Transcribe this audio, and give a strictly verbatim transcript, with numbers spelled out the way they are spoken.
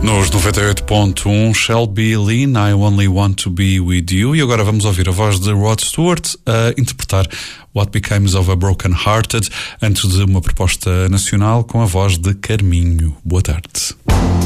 Nos noventa e oito ponto um, Shelby Lynn, I Only Want to Be With You. E agora vamos ouvir a voz de Rod Stewart a interpretar What Becomes of a Broken Hearted, antes de uma proposta nacional com a voz de Carminho. Boa tarde.